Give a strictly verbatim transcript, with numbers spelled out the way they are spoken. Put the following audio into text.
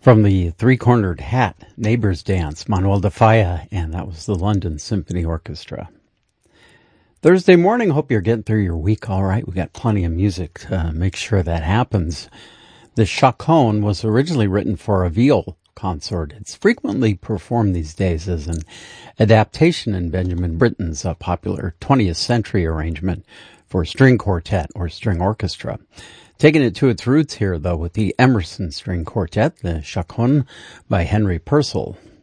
From the Three-Cornered Hat, Neighbors Dance, Manuel de Falla, and that was the London Symphony Orchestra. Thursday morning, hope you're getting through your week all right. We got plenty of music to make sure that happens. The Chaconne was originally written for a viol consort. It's frequently performed these days as an adaptation in Benjamin Britten's uh, popular twentieth century arrangement for string quartet or string orchestra. Taking it to its roots here, though, with the Emerson String Quartet, the Chaconne by Henry Purcell.